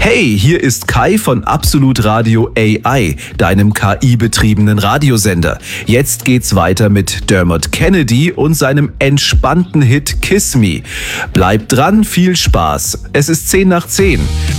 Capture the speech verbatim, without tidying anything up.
Hey, hier ist Kai von Absolut Radio A I, deinem K I-betriebenen Radiosender. Jetzt geht's weiter mit Dermot Kennedy und seinem entspannten Hit Kiss Me. Bleibt dran, viel Spaß. Es ist zehn nach zehn.